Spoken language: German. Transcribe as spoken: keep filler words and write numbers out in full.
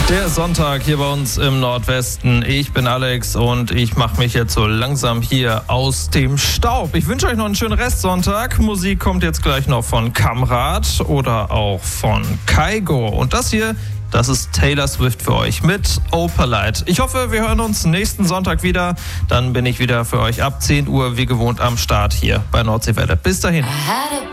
Der Sonntag hier bei uns im Nordwesten. Ich bin Alex und ich mache mich jetzt so langsam hier aus dem Staub. Ich wünsche euch noch einen schönen Restsonntag. Musik kommt jetzt gleich noch von Kamrat oder auch von Kygo. Und das hier, das ist Taylor Swift für euch mit Opalite. Ich hoffe, wir hören uns nächsten Sonntag wieder. Dann bin ich wieder für euch ab zehn Uhr wie gewohnt am Start hier bei Nordseewelle. Bis dahin.